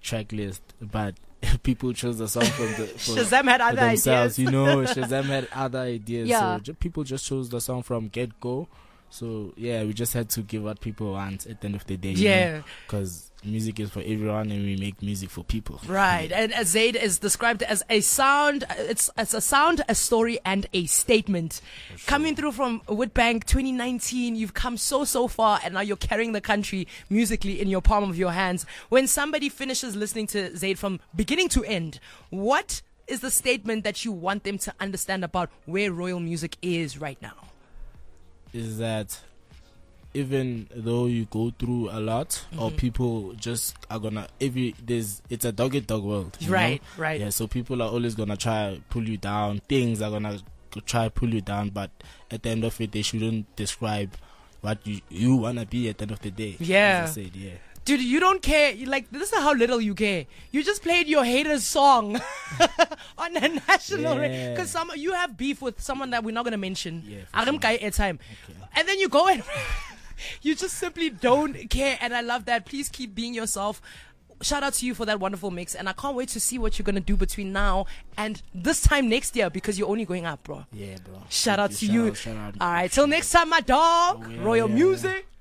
track list, but people chose the song Shazam had other themselves. ideas. You know, Shazam had other ideas. Yeah. So people just chose the song from get go. So yeah, we just had to give what people want at the end of the day. Yeah. Because music is for everyone, and we make music for people. Right. And as Zaid is described as a sound, it's a sound, a story, and a statement. Sure. Coming through from Witbank 2019, you've come so far, and now you're carrying the country musically in your palm of your hands. When somebody finishes listening to Zaid from beginning to end, what is the statement that you want them to understand about where Royal Music is right now? Is that even though you go through a lot, or people just are gonna it's a dog eat dog world, right know? Right. Yeah, so people are always gonna try pull you down. Things are gonna try pull you down, but at the end of it, they shouldn't describe what you wanna be at the end of the day. Yeah, as I said, yeah. Dude, you don't care. Like, this is how little you care. You just played your haters song on a national radio. Because you have beef with someone that we're not going to mention. Yeah, sure. Okay. And then you go and you just simply don't care. And I love that. Please keep being yourself. Shout out to you for that wonderful mix. And I can't wait to see what you're going to do between now and this time next year, because you're only going up, bro. Yeah, bro. Shout out to you. Shout out. All right. Till next time, my dog. Royal Music.